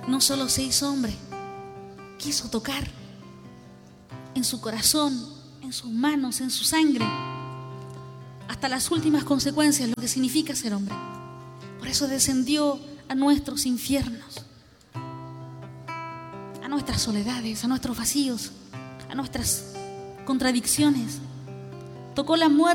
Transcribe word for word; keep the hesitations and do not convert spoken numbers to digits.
no solo se hizo hombre, quiso tocar en su corazón, en sus manos, en su sangre, hasta las últimas consecuencias, lo que significa ser hombre. Por eso descendió a nuestros infiernos, a nuestras soledades, a nuestros vacíos, a nuestras contradicciones. Tocó la muerte